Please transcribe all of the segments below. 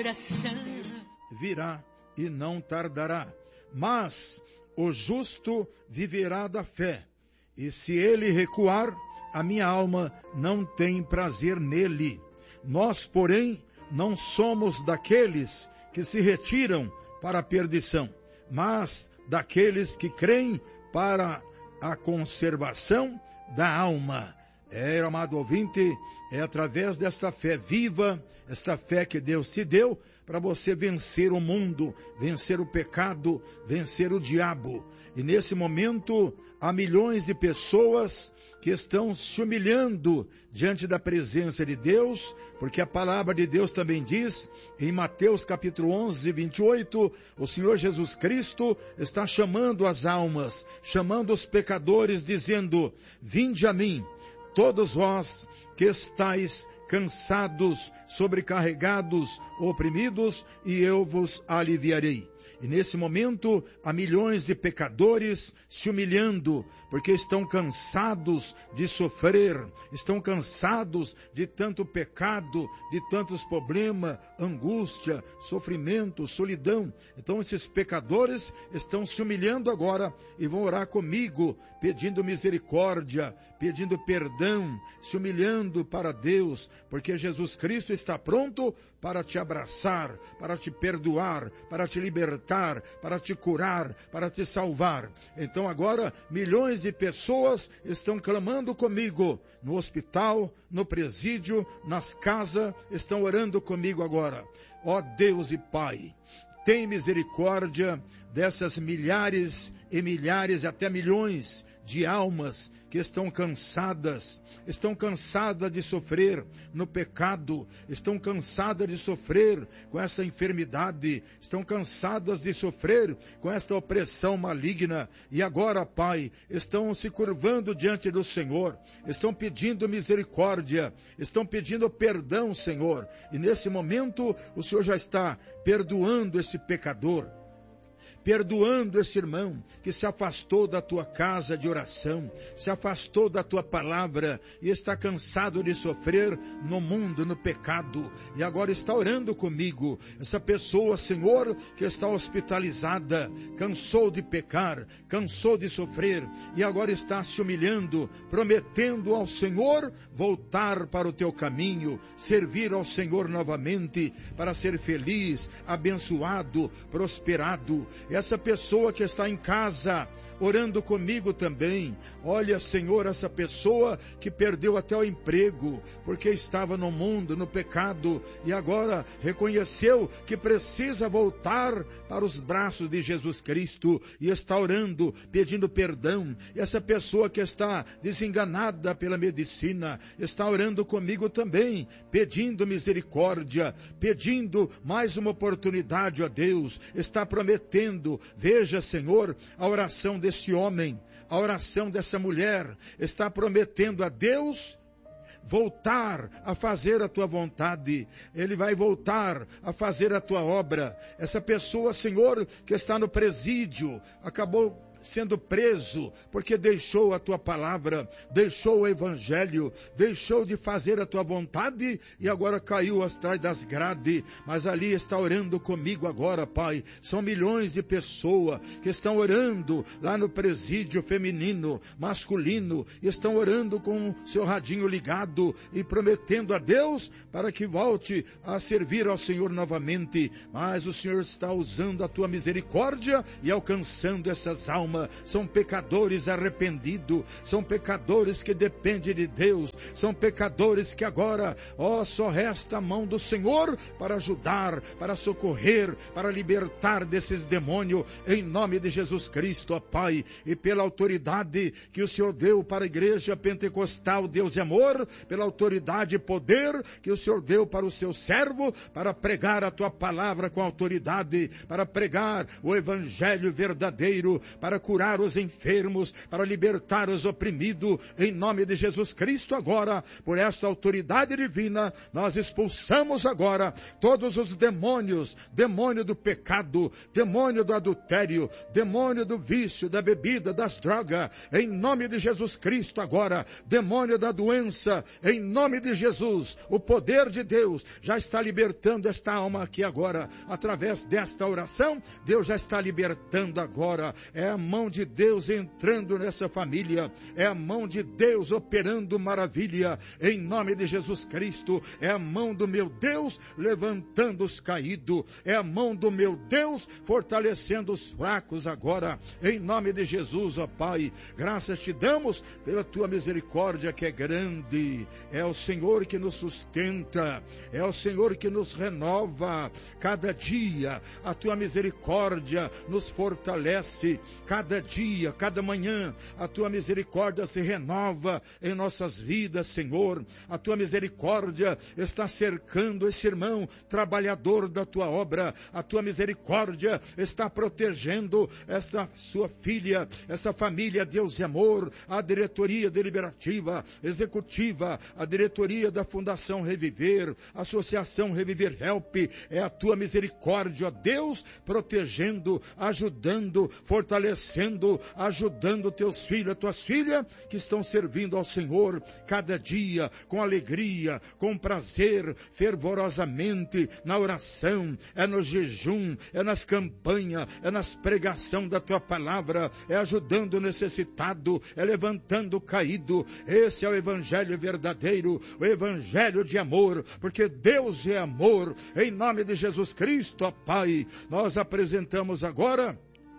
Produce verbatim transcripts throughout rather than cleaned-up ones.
coração. Virá e não tardará, mas o justo viverá da fé, e se ele recuar, a minha alma não tem prazer nele. Nós, porém, não somos daqueles que se retiram para a perdição, mas daqueles que creem para a conservação da alma. É, amado ouvinte, é através desta fé viva, esta fé que Deus te deu, para você vencer o mundo, vencer o pecado, vencer o diabo. E nesse momento, há milhões de pessoas que estão se humilhando diante da presença de Deus, porque a palavra de Deus também diz, em Mateus capítulo onze, vinte e oito, o Senhor Jesus Cristo está chamando as almas, chamando os pecadores, dizendo: vinde a mim, todos vós que estáis cansados, sobrecarregados, oprimidos, e eu vos aliviarei. E nesse momento, há milhões de pecadores se humilhando, porque estão cansados de sofrer, estão cansados de tanto pecado, de tantos problemas, angústia, sofrimento, solidão. Então esses pecadores estão se humilhando agora e vão orar comigo, pedindo misericórdia, pedindo perdão, se humilhando para Deus, porque Jesus Cristo está pronto para te abraçar, para te perdoar, para te libertar, para te curar, para te salvar. Então agora milhões de pessoas estão clamando comigo no hospital, no presídio, nas casas, estão orando comigo agora. Ó Deus e Pai, tem misericórdia dessas milhares e milhares, até milhões de almas que estão cansadas, estão cansadas de sofrer no pecado, estão cansadas de sofrer com essa enfermidade, estão cansadas de sofrer com esta opressão maligna, e agora, Pai, estão se curvando diante do Senhor, estão pedindo misericórdia, estão pedindo perdão, Senhor, e nesse momento o Senhor já está perdoando esse pecador, perdoando esse irmão que se afastou da tua casa de oração, se afastou da tua palavra e está cansado de sofrer no mundo, no pecado, e agora está orando comigo. Essa pessoa, Senhor, que está hospitalizada, cansou de pecar, cansou de sofrer e agora está se humilhando, prometendo ao Senhor voltar para o teu caminho, servir ao Senhor novamente para ser feliz, abençoado, prosperado. Essa pessoa que está em casa, orando comigo também. Olha, Senhor, essa pessoa que perdeu até o emprego, porque estava no mundo, no pecado, e agora reconheceu que precisa voltar para os braços de Jesus Cristo, e está orando, pedindo perdão. E essa pessoa que está desenganada pela medicina, está orando comigo também, pedindo misericórdia, pedindo mais uma oportunidade a Deus, está prometendo. Veja, Senhor, a oração deste homem, a oração dessa mulher, está prometendo a Deus voltar a fazer a tua vontade. Ele vai voltar a fazer a tua obra. Essa pessoa, Senhor, que está no presídio, acabou sendo preso, porque deixou a tua palavra, deixou o evangelho, deixou de fazer a tua vontade, e agora caiu atrás das grades, mas ali está orando comigo agora, Pai. São milhões de pessoas que estão orando lá no presídio feminino, masculino, e estão orando com o seu radinho ligado, e prometendo a Deus, para que volte a servir ao Senhor novamente, mas o Senhor está usando a tua misericórdia, e alcançando essas almas. São pecadores arrependidos, são pecadores que dependem de Deus, são pecadores que agora, ó, só resta a mão do Senhor para ajudar, para socorrer, para libertar desses demônios, em nome de Jesus Cristo, ó Pai, e pela autoridade que o Senhor deu para a igreja pentecostal, Deus e amor, pela autoridade e poder que o Senhor deu para o seu servo, para pregar a tua palavra com autoridade, para pregar o evangelho verdadeiro, para curar os enfermos, para libertar os oprimidos, em nome de Jesus Cristo agora, por esta autoridade divina, nós expulsamos agora todos os demônios, demônio do pecado, demônio do adultério, demônio do vício, da bebida, das drogas, em nome de Jesus Cristo agora, demônio da doença, em nome de Jesus, o poder de Deus já está libertando esta alma aqui agora, através desta oração, Deus já está libertando agora, é a mão de Deus entrando nessa família, é a mão de Deus operando maravilha, em nome de Jesus Cristo, é a mão do meu Deus levantando os caídos, é a mão do meu Deus fortalecendo os fracos agora, em nome de Jesus, ó Pai, graças te damos pela tua misericórdia que é grande, é o Senhor que nos sustenta, é o Senhor que nos renova, cada dia a tua misericórdia nos fortalece, cada dia, cada manhã, a tua misericórdia se renova em nossas vidas, Senhor, a tua misericórdia está cercando esse irmão, trabalhador da tua obra, a tua misericórdia está protegendo esta sua filha, essa família, Deus e amor, a diretoria deliberativa, executiva, a diretoria da Fundação Reviver, Associação Reviver Help, é a tua misericórdia, ó Deus, protegendo, ajudando, fortalecendo, ajudando teus filhos, tuas filhas que estão servindo ao Senhor cada dia, com alegria, com prazer, fervorosamente, na oração, é no jejum, é nas campanhas, é nas pregação da tua palavra, é ajudando o necessitado, é levantando o caído. Esse é o evangelho verdadeiro, o evangelho de amor, porque Deus é amor. Em nome de Jesus Cristo, ó Pai, nós apresentamos agora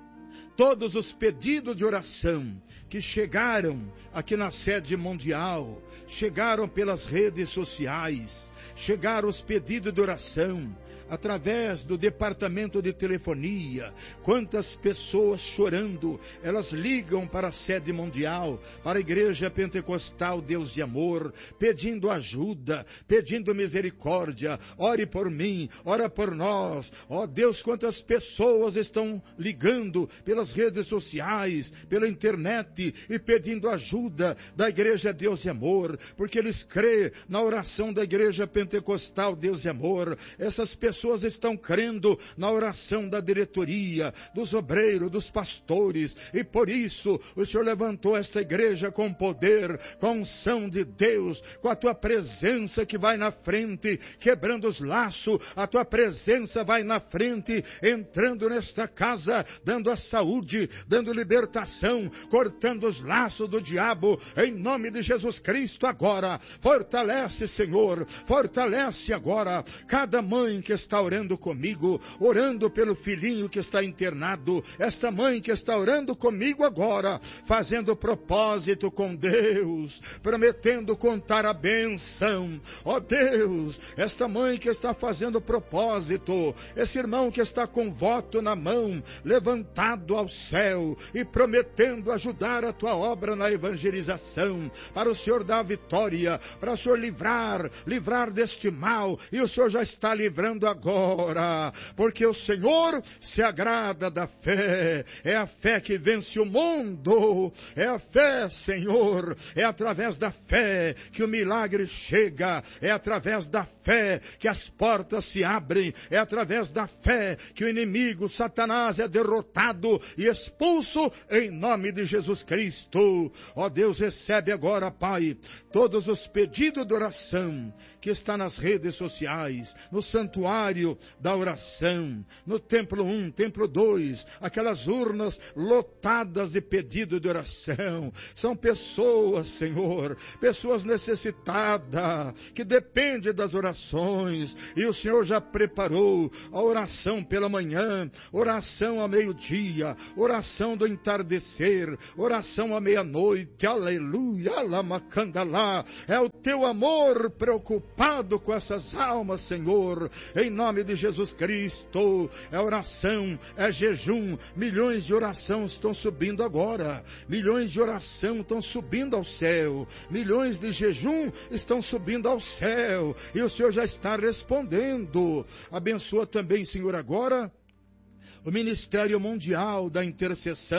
todos os pedidos de oração que chegaram aqui na sede mundial, chegaram pelas redes sociais, chegaram os pedidos de oração através do departamento de telefonia. Quantas pessoas chorando, elas ligam para a sede mundial, para a igreja pentecostal Deus de amor, pedindo ajuda, pedindo misericórdia. Ore por mim, ora por nós. Ó Deus, quantas pessoas estão ligando pelas redes sociais, pela internet e pedindo ajuda da igreja Deus de amor, porque eles creem na oração da igreja pentecostal Deus de amor. Essas pessoas Pessoas estão crendo na oração da diretoria, dos obreiros, dos pastores, e por isso o Senhor levantou esta igreja com poder, com a unção de Deus, com a tua presença que vai na frente, quebrando os laços. A tua presença vai na frente, entrando nesta casa, dando a saúde, dando libertação, cortando os laços do diabo, em nome de Jesus Cristo agora. Fortalece, Senhor, fortalece agora cada mãe que está orando comigo, orando pelo filhinho que está internado, esta mãe que está orando comigo agora, fazendo propósito com Deus, prometendo contar a bênção. Ó Deus, esta mãe que está fazendo propósito, esse irmão que está com voto na mão, levantado ao céu e prometendo ajudar a tua obra na evangelização, para o Senhor dar a vitória, para o Senhor livrar, livrar deste mal, e o Senhor já está livrando agora, porque o Senhor se agrada da fé, é a fé que vence o mundo, é a fé, Senhor, é através da fé que o milagre chega, é através da fé que as portas se abrem, é através da fé que o inimigo, Satanás, é derrotado e expulso em nome de Jesus Cristo. Ó Deus, recebe agora, Pai, todos os pedidos de oração que está nas redes sociais, no santuário da oração, no templo um, templo dois, aquelas urnas lotadas de pedido de oração. São pessoas, Senhor, pessoas necessitadas, que dependem das orações, e o Senhor já preparou a oração pela manhã, oração ao meio-dia, oração do entardecer, oração à meia-noite. Aleluia, alamacandalá. É o teu amor preocupado com essas almas, Senhor, em nome de Jesus Cristo. É oração, é jejum. Milhões de orações estão subindo agora, milhões de oração estão subindo ao céu, milhões de jejum estão subindo ao céu, e o Senhor já está respondendo. Abençoa também, Senhor, agora o Ministério Mundial da Intercessão,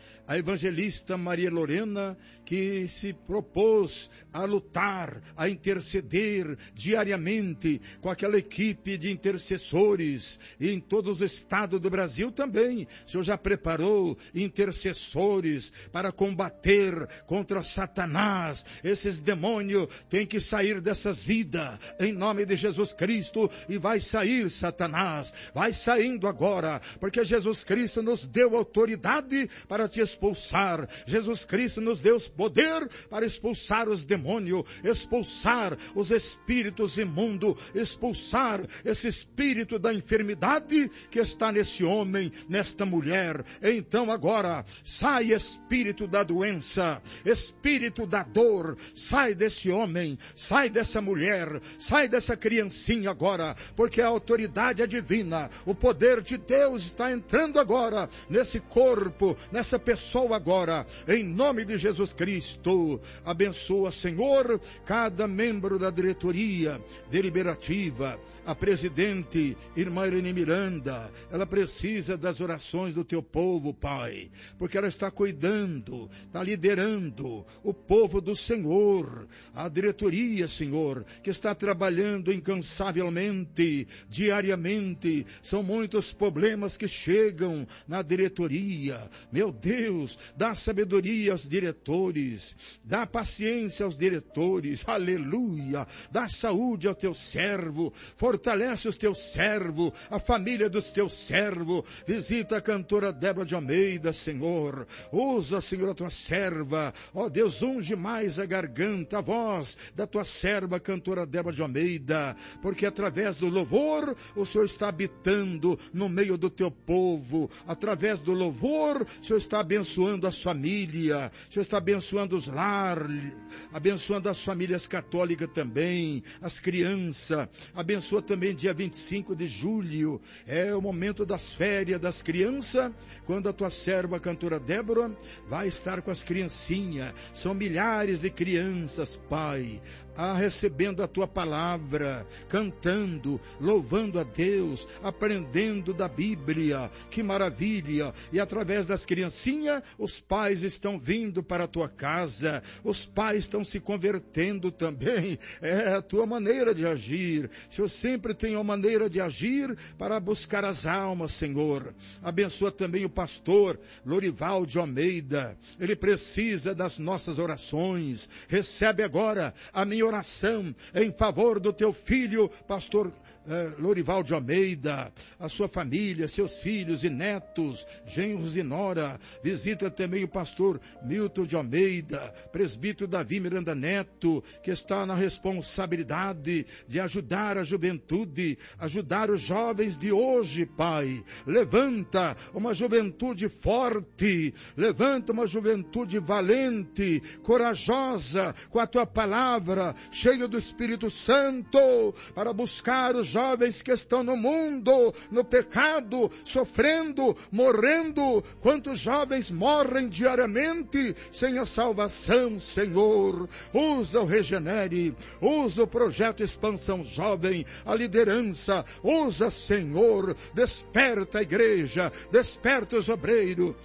a evangelista Maria Lorena, que se propôs a lutar, a interceder diariamente com aquela equipe de intercessores, e em todos os estados do Brasil também. O Senhor já preparou intercessores para combater contra Satanás. Esses demônios têm que sair dessas vidas, em nome de Jesus Cristo, e vai sair, Satanás, vai saindo agora, porque Jesus Cristo nos deu autoridade para te expulsar. Jesus Cristo nos deu poder para expulsar os demônios, expulsar os espíritos imundos, expulsar esse espírito da enfermidade que está nesse homem, nesta mulher. Então agora, sai espírito da doença, espírito da dor, sai desse homem, sai dessa mulher, sai dessa criancinha agora, porque a autoridade é divina, o poder de Deus está entrando agora nesse corpo, nessa pessoa agora, em nome de Jesus Cristo. Abençoa, Senhor, cada membro da diretoria deliberativa, a presidente, irmã Irene Miranda. Ela precisa das orações do teu povo, Pai, porque ela está cuidando, está liderando o povo do Senhor, a diretoria, Senhor, que está trabalhando incansavelmente, diariamente. São muitos problemas que chegam na diretoria. Meu Deus, dá sabedoria aos diretores, dá paciência aos diretores, aleluia, dá saúde ao teu servo, fortalece os teus servos, a família dos teus servos. Visita a cantora Débora de Almeida, Senhor, usa, Senhor, a tua serva, ó Deus, unge mais a garganta, a voz da tua serva, cantora Débora de Almeida, porque através do louvor, o Senhor está habitando no meio do teu povo. Através do louvor, o Senhor está abençoando as famílias, o Senhor está abençoando os lares, abençoando as famílias católicas também, as crianças. Abençoa também dia vinte e cinco de julho, é o momento das férias das crianças, quando a tua serva, a cantora Débora, vai estar com as criancinhas. São milhares de crianças, Pai, a recebendo a tua palavra, cantando, louvando a Deus, aprendendo da Bíblia. Que maravilha! E através das criancinhas, os pais estão vindo para a tua casa, os pais estão se convertendo também. É a tua maneira de agir. O Senhor sempre tem uma maneira de agir para buscar as almas, Senhor. Abençoa também o pastor Lorival de Almeida. Ele precisa das nossas orações. Recebe agora a minha oração em favor do teu filho, pastor Uh, Lorival de Almeida, a sua família, seus filhos e netos, genros e nora. Visita também o pastor Milton de Almeida, presbítero Davi Miranda Neto, que está na responsabilidade de ajudar a juventude, ajudar os jovens de hoje, Pai. Levanta uma juventude forte, levanta uma juventude valente, corajosa, com a tua palavra, cheia do Espírito Santo, para buscar os jovens que estão no mundo, no pecado, sofrendo, morrendo. Quantos jovens morrem diariamente sem a salvação, Senhor? Usa o Regenere, usa o projeto Expansão Jovem, a liderança, usa, Senhor, desperta a igreja, desperta os obreiros,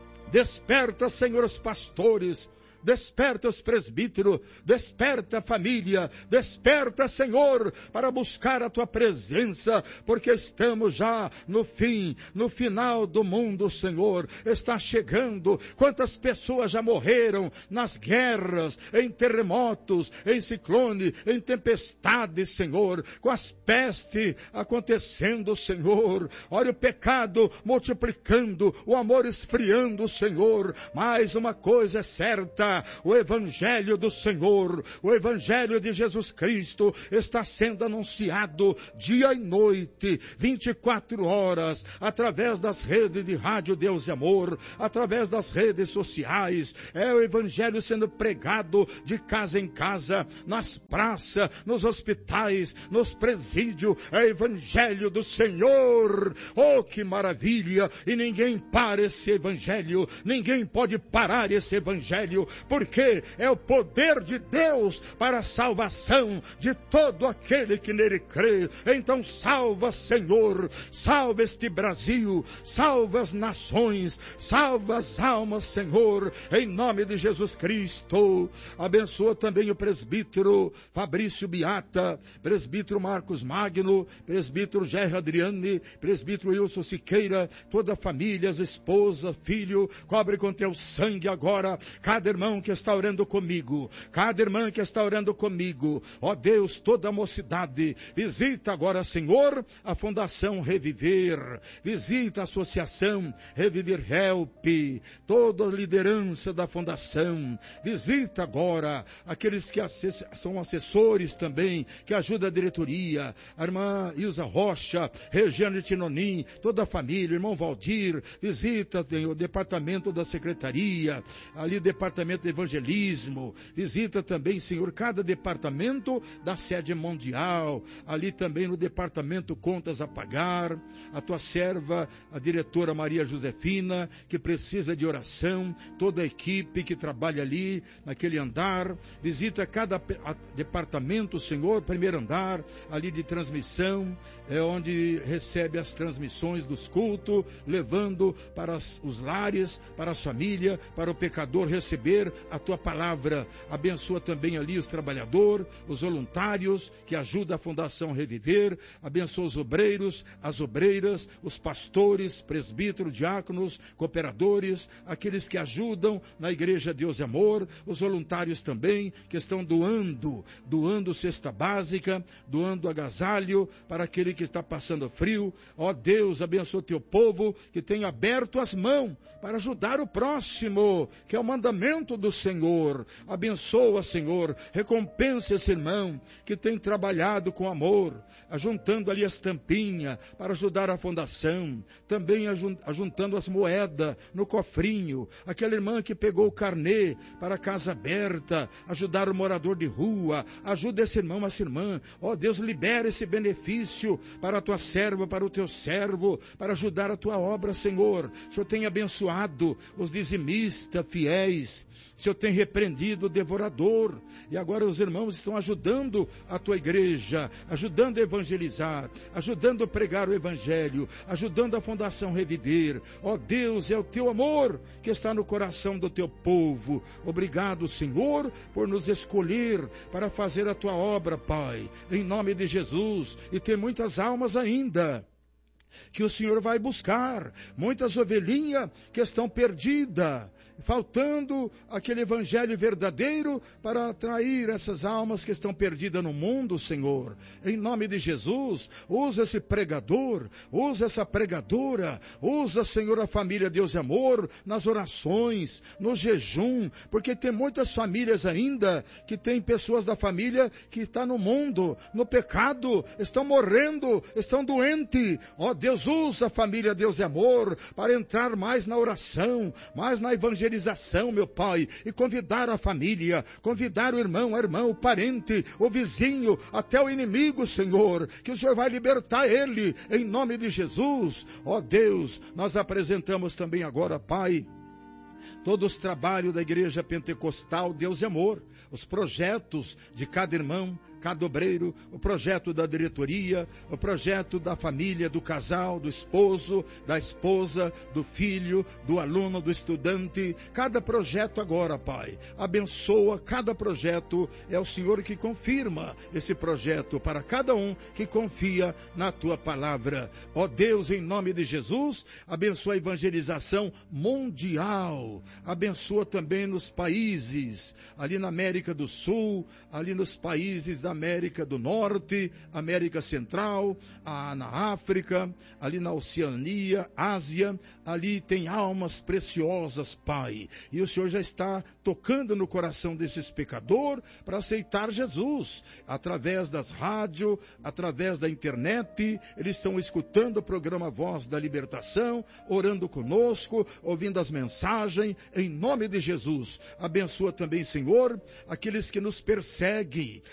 desperta, Senhor, os pastores, desperta os presbíteros, desperta a família, desperta, Senhor, para buscar a tua presença, porque estamos já no fim, no final do mundo, Senhor. Está chegando. Quantas pessoas já morreram nas guerras, em terremotos, em ciclone, em tempestades, Senhor, com as pestes acontecendo, Senhor. Olha o pecado multiplicando, o amor esfriando, Senhor. Mas uma coisa é certa: o Evangelho do Senhor, o Evangelho de Jesus Cristo está sendo anunciado dia e noite, vinte e quatro horas, através das redes de rádio Deus e Amor, através das redes sociais. É o Evangelho sendo pregado de casa em casa, nas praças, nos hospitais, nos presídios. É o Evangelho do Senhor. Oh, que maravilha! E ninguém para esse Evangelho, ninguém pode parar esse Evangelho. porque é o poder de Deus para a salvação de todo aquele que nele crê. Então salva, Senhor, salva este Brasil, salva as nações, salva as almas, Senhor, em nome de Jesus Cristo. Abençoa também o presbítero Fabrício Biata, presbítero Marcos Magno, presbítero Jair Adriane, presbítero Wilson Siqueira, toda a família, as esposas, filho, cobre com teu sangue agora cada irmão que está orando comigo, cada irmã que está orando comigo, ó Deus, toda a mocidade, visita agora, Senhor, a Fundação Reviver, visita a Associação Reviver Help, toda a liderança da Fundação, visita agora aqueles que são assessores também, que ajudam a diretoria, a irmã Ilza Rocha, Regiane Tinonim, toda a família, irmão Valdir, visita tem, o departamento da secretaria, ali o departamento de evangelismo, visita também, Senhor, cada departamento da sede mundial, ali também no departamento contas a pagar, a tua serva, a diretora Maria Josefina, que precisa de oração, toda a equipe que trabalha ali, naquele andar, visita cada departamento, Senhor, primeiro andar, ali de transmissão, é onde recebe as transmissões dos cultos, levando para os lares, para a família, para o pecador receber a tua palavra. Abençoa também ali os trabalhadores, os voluntários que ajudam a Fundação Reviver, abençoa os obreiros, as obreiras, os pastores, presbíteros, diáconos, cooperadores, aqueles que ajudam na Igreja Deus e Amor, os voluntários também que estão doando, doando cesta básica, doando agasalho para aquele que está passando frio. Ó Deus, abençoa o teu povo que tem aberto as mãos para ajudar o próximo, que é o mandamento do Senhor. Abençoa, Senhor, recompensa esse irmão que tem trabalhado com amor, ajuntando ali as tampinhas para ajudar a fundação, também ajuntando as moedas no cofrinho, aquela irmã que pegou o carnê para a casa aberta, ajudar o morador de rua, ajuda esse irmão, essa irmã. Ó Deus, libera esse benefício para a tua serva, para o teu servo, para ajudar a tua obra, Senhor. O Senhor tem abençoado os dizimistas fiéis, o Senhor tem repreendido o devorador, e agora os irmãos estão ajudando a tua igreja, ajudando a evangelizar, ajudando a pregar o evangelho, ajudando a Fundação Reviver. Ó Deus, é o teu amor que está no coração do teu povo. Obrigado, Senhor, por nos escolher para fazer a tua obra, Pai, em nome de Jesus. E tem muitas almas ainda que o Senhor vai buscar, muitas ovelhinhas que estão perdidas, faltando aquele evangelho verdadeiro para atrair essas almas que estão perdidas no mundo, Senhor. Em nome de Jesus, usa esse pregador, usa essa pregadora, usa, Senhor, a família Deus e Amor, nas orações, no jejum, porque tem muitas famílias ainda, que tem pessoas da família que estão no mundo, no pecado, estão morrendo, estão doentes. Ó Deus, usa a família Deus e Amor para entrar mais na oração, mais na evangelização, meu Pai, e convidar a família, convidar o irmão, a irmã, o parente, o vizinho, até o inimigo, Senhor, que o Senhor vai libertar ele, em nome de Jesus. Ó Deus, nós apresentamos também agora, Pai, todos os trabalhos da Igreja Pentecostal Deus e Amor, os projetos de cada irmão, cada obreiro, o projeto da diretoria, o projeto da família, do casal, do esposo, da esposa, do filho, do aluno, do estudante, cada projeto agora, Pai, abençoa cada projeto, é o Senhor que confirma esse projeto para cada um que confia na Tua palavra. Ó Deus, em nome de Jesus, abençoa a evangelização mundial, abençoa também nos países, ali na América do Sul, ali nos países da América do Norte, América Central, a, na África, ali na Oceania, Ásia, ali tem almas preciosas, Pai. E o Senhor já está tocando no coração desses pecadores para aceitar Jesus. Através das rádios, através da internet, eles estão escutando o programa Voz da Libertação, orando conosco, ouvindo as mensagens, em nome de Jesus. Abençoa também, Senhor, aqueles que nos perseguem. A Tua palavra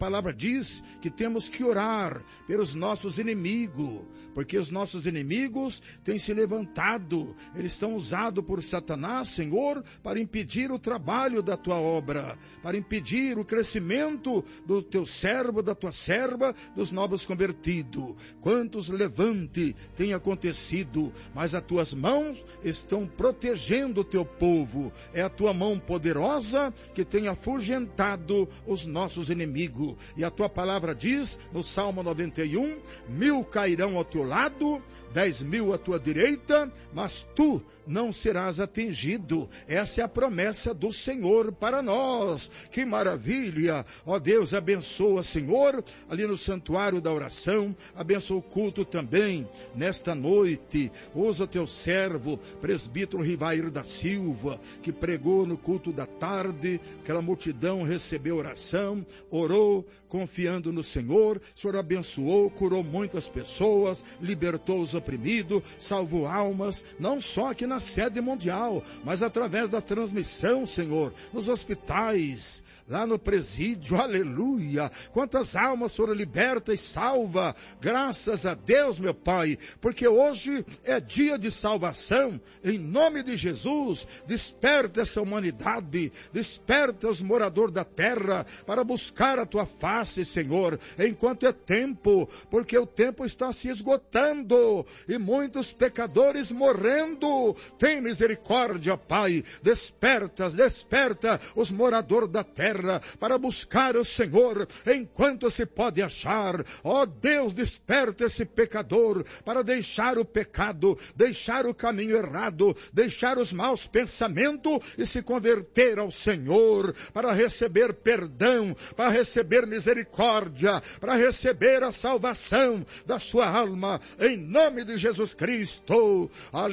palavra diz que temos que orar pelos nossos inimigos, porque os nossos inimigos têm se levantado, eles são usados por Satanás, Senhor, para impedir o trabalho da tua obra, para impedir o crescimento do teu servo, da tua serva, dos novos convertidos. Quantos levante tem acontecido, mas as tuas mãos estão protegendo o teu povo. É a tua mão poderosa que tem afugentado os nossos inimigos. E a tua palavra diz, no Salmo noventa e um, mil cairão ao teu lado, dez mil à tua direita, mas tu não serás atingido. Essa é a promessa do Senhor para nós. Que maravilha! Ó Deus, abençoa, Senhor, ali no santuário da oração, abençoa o culto também, nesta noite. Usa teu servo, presbítero Rivair da Silva, que pregou no culto da tarde, aquela multidão recebeu oração, orou, confiando no Senhor. O Senhor abençoou, curou muitas pessoas, libertou os oprimidos, salvou almas, não só aqui na sede mundial, mas através da transmissão, Senhor, nos hospitais, lá no presídio, aleluia. Quantas almas foram libertas e salvas, graças a Deus, meu Pai, porque hoje é dia de salvação. Em nome de Jesus, desperta essa humanidade, desperta os moradores da terra para buscar a tua face, Senhor, enquanto é tempo, porque o tempo está se esgotando e muitos pecadores morrendo. Tem misericórdia, Pai, desperta, desperta os moradores da terra para buscar o Senhor enquanto se pode achar. Ó oh, Deus, desperta esse pecador para deixar o pecado, deixar o caminho errado, deixar os maus pensamentos e se converter ao Senhor, para receber perdão, para receber misericórdia, para receber a salvação da sua alma, em nome de Jesus Cristo.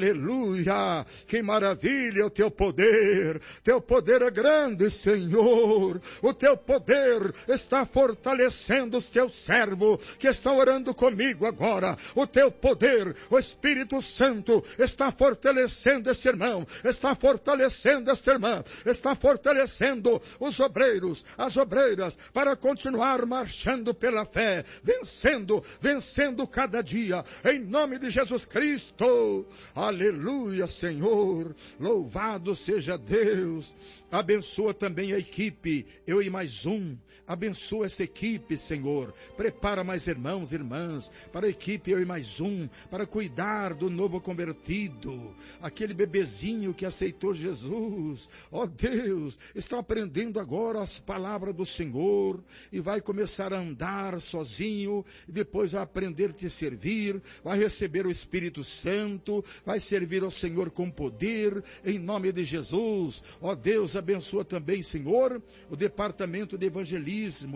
Aleluia! Que maravilha o teu poder, teu poder é grande, Senhor. O teu poder está fortalecendo os teus servos que estão orando comigo agora. O teu poder, o Espírito Santo, está fortalecendo esse irmão, está fortalecendo esta irmã, está fortalecendo os obreiros, as obreiras, para continuar marchando pela fé, vencendo, vencendo cada dia, em nome de Jesus Cristo. Aleluia, Senhor. Louvado seja Deus. Abençoa também a equipe, eu e mais um. Abençoa essa equipe, Senhor. Prepara mais irmãos e irmãs para a equipe, eu e mais um, para cuidar do novo convertido, aquele bebezinho que aceitou Jesus. Ó Deus, está aprendendo agora as palavras do Senhor e vai começar a andar sozinho, e depois vai aprender a te servir, vai receber o Espírito Santo, vai servir ao Senhor com poder, em nome de Jesus. Ó Deus, abençoa também, Senhor, o departamento de evangelismo.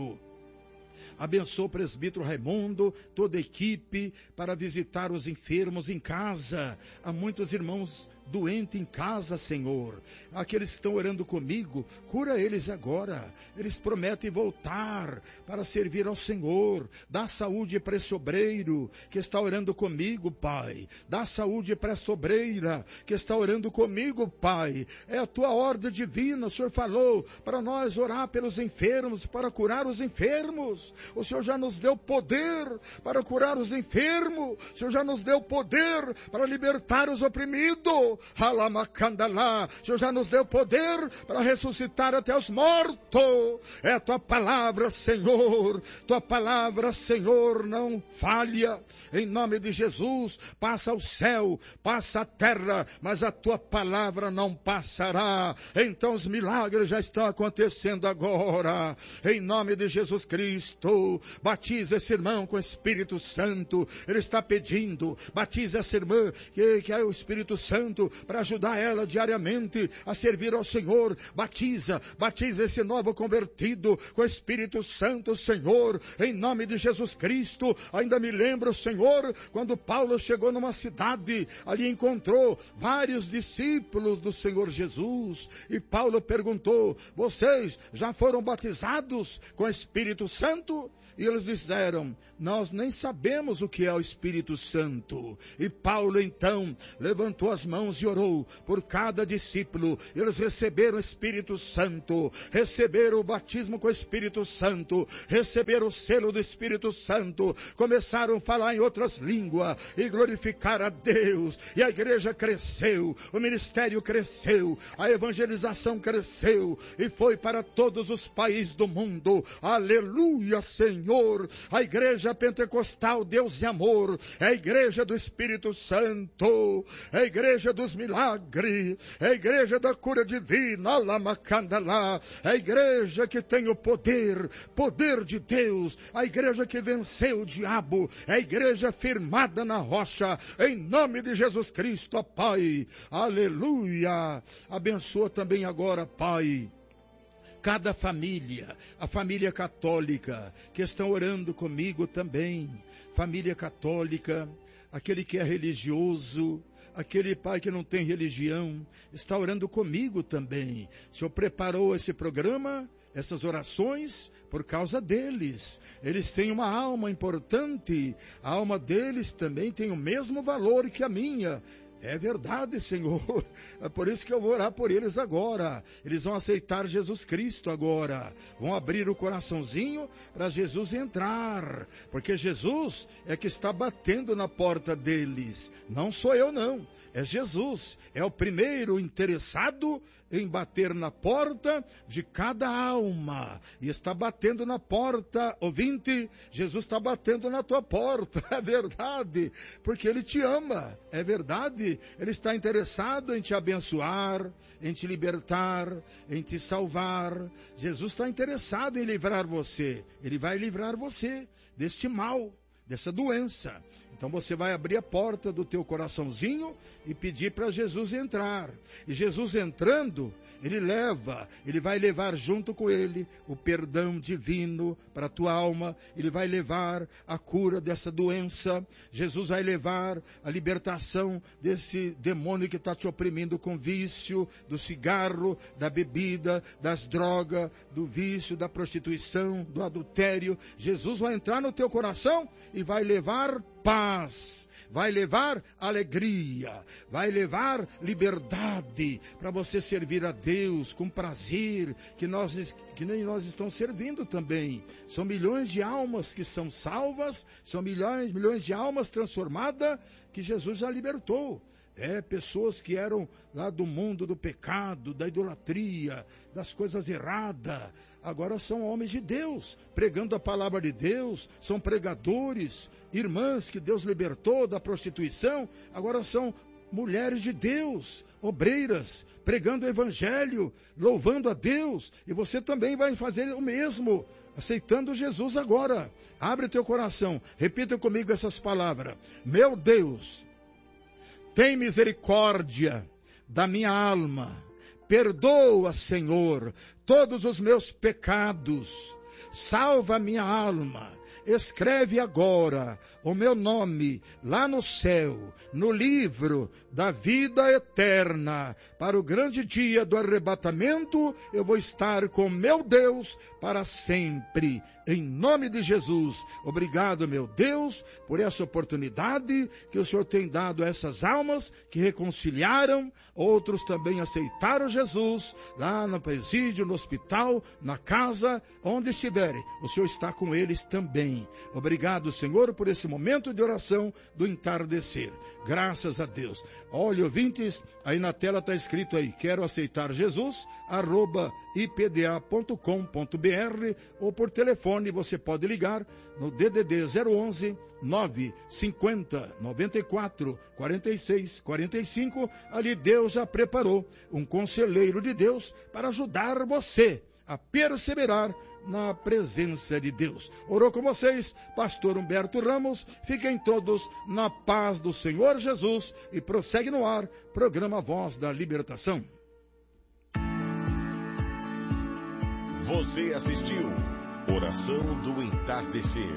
Abençoa o presbítero Raimundo, toda a equipe, para visitar os enfermos em casa. Há muitos irmãos doentes em casa, Senhor. Aqueles que estão orando comigo, cura eles agora. Eles prometem voltar para servir ao Senhor. Dá saúde para esse obreiro que está orando comigo, Pai. Dá saúde para essa obreira que está orando comigo, Pai. É a tua ordem divina. O Senhor falou para nós orar pelos enfermos, para curar os enfermos. O Senhor já nos deu poder para curar os enfermos. O Senhor já nos deu poder para libertar os oprimidos. Alamacandalá, o Senhor já nos deu poder para ressuscitar até os mortos. É a tua palavra, Senhor. Tua palavra, Senhor, não falha. Em nome de Jesus, passa o céu, passa a terra, mas a tua palavra não passará. Então os milagres já estão acontecendo agora. Em nome de Jesus Cristo, batiza esse irmão com o Espírito Santo. Ele está pedindo, batiza essa irmã que, que é o Espírito Santo, para ajudar ela diariamente a servir ao Senhor. Batiza, batiza esse novo convertido com o Espírito Santo, Senhor, em nome de Jesus Cristo. Ainda me lembro, Senhor, quando Paulo chegou numa cidade, ali encontrou vários discípulos do Senhor Jesus, e Paulo perguntou: vocês já foram batizados com o Espírito Santo? E eles disseram: nós nem sabemos o que é o Espírito Santo. E Paulo então levantou as mãos Deus e orou por cada discípulo. Eles receberam o Espírito Santo, receberam o batismo com o Espírito Santo, receberam o selo do Espírito Santo, começaram a falar em outras línguas e glorificar a Deus. E a igreja cresceu, o ministério cresceu, a evangelização cresceu e foi para todos os países do mundo. Aleluia, Senhor! A igreja pentecostal, Deus é amor, é a igreja do Espírito Santo, é a igreja dos milagres, é a igreja da cura divina, Alamacandalá, é a igreja que tem o poder, poder de Deus, a igreja que venceu o diabo, é a igreja firmada na rocha, em nome de Jesus Cristo, ó Pai. Aleluia! Abençoa também agora, Pai, cada família, a família católica, que estão orando comigo também, família católica, aquele que é religioso, aquele pai que não tem religião, está orando comigo também. O Senhor preparou esse programa, essas orações, por causa deles. Eles têm uma alma importante, a alma deles também tem o mesmo valor que a minha. É verdade, Senhor. É por isso que eu vou orar por eles agora. Eles vão aceitar Jesus Cristo agora. Vão abrir o coraçãozinho para Jesus entrar. Porque Jesus é que está batendo na porta deles. Não sou eu, não. É Jesus. É o primeiro interessado em bater na porta de cada alma. E está batendo na porta, ouvinte, Jesus está batendo na tua porta. É verdade. Porque Ele te ama. É verdade. Ele está interessado em te abençoar, em te libertar, em te salvar. Jesus está interessado em livrar você. Ele vai livrar você deste mal, dessa doença. Então você vai abrir a porta do teu coraçãozinho e pedir para Jesus entrar. E Jesus entrando, Ele leva, Ele vai levar junto com Ele o perdão divino para a tua alma. Ele vai levar a cura dessa doença. Jesus vai levar a libertação desse demônio que está te oprimindo com vício, do cigarro, da bebida, das drogas, do vício, da prostituição, do adultério. Jesus vai entrar no teu coração e vai levar paz, vai levar alegria, vai levar liberdade para você servir a Deus com prazer, que nós que nem nós estamos servindo também. São milhões de almas que são salvas, são milhões, milhões de almas transformadas que Jesus já libertou. É, pessoas que eram lá do mundo do pecado, da idolatria, das coisas erradas, agora são homens de Deus, pregando a palavra de Deus, são pregadores, irmãs que Deus libertou da prostituição, agora são mulheres de Deus, obreiras, pregando o evangelho, louvando a Deus, e você também vai fazer o mesmo, aceitando Jesus agora. Abre teu coração, repita comigo essas palavras: meu Deus, tem misericórdia da minha alma, perdoa, Senhor, todos os meus pecados, salva a minha alma, escreve agora o meu nome lá no céu, no livro da vida eterna. Para o grande dia do arrebatamento, eu vou estar com meu Deus para sempre. Em nome de Jesus, obrigado, meu Deus, por essa oportunidade que o Senhor tem dado a essas almas que reconciliaram, outros também aceitaram Jesus, lá no presídio, no hospital, na casa, onde estiverem. O Senhor está com eles também. Obrigado, Senhor, por esse momento de oração do entardecer. Graças a Deus. Olha, ouvintes, aí na tela está escrito aí, quero aceitar Jesus, arroba i p d a ponto com ponto b r, ou por telefone você pode ligar no D D D zero onze, nove cinquenta, noventa e quatro, quarenta e seis, quarenta e cinco. Ali Deus já preparou um conselheiro de Deus para ajudar você a perseverar na presença de Deus. Orou com vocês, pastor Humberto Ramos. Fiquem todos na paz do Senhor Jesus e prossegue no ar, programa Voz da Libertação. Você assistiu Oração do Entardecer.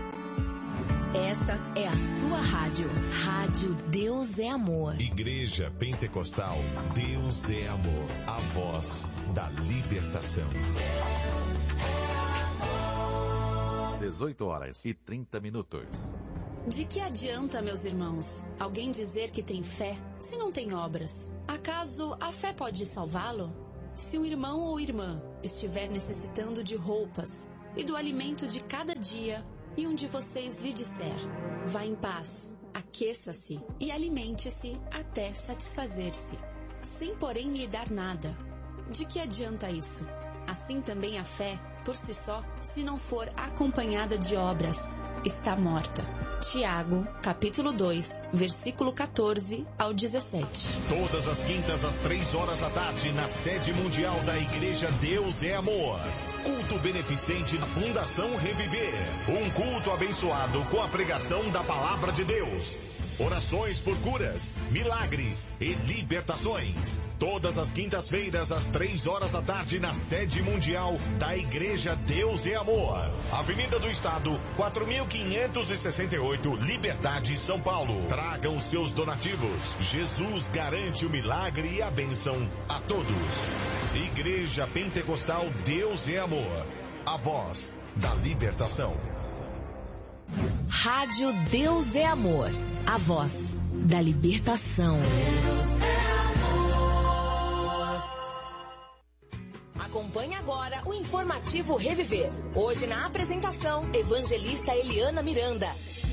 Esta é a sua rádio. Rádio Deus é Amor. Igreja Pentecostal Deus é Amor. A voz da libertação. dezoito horas e trinta minutos. De que adianta, meus irmãos, alguém dizer que tem fé se não tem obras? Acaso a fé pode salvá-lo? Se um irmão ou irmã estiver necessitando de roupas e do alimento de cada dia, e um de vocês lhe disser: vá em paz, aqueça-se e alimente-se até satisfazer-se, sem porém lhe dar nada, de que adianta isso? Assim também a fé, por si só, se não for acompanhada de obras, está morta. Tiago, capítulo dois, versículo quatorze ao dezessete. Todas as quintas às três horas da tarde, na sede mundial da Igreja Deus é Amor. Culto beneficente da Fundação Reviver. Um culto abençoado com a pregação da Palavra de Deus. Orações por curas, milagres e libertações. Todas as quintas-feiras, às três horas da tarde, na sede mundial da Igreja Deus é Amor. Avenida do Estado, quatro mil quinhentos e sessenta e oito, Liberdade, São Paulo. Tragam os seus donativos. Jesus garante o milagre e a bênção a todos. Igreja Pentecostal Deus é Amor. A voz da libertação. Rádio Deus é Amor, a voz da libertação. Deus é amor. Acompanhe agora o informativo Reviver. Hoje na apresentação, evangelista Eliana Miranda.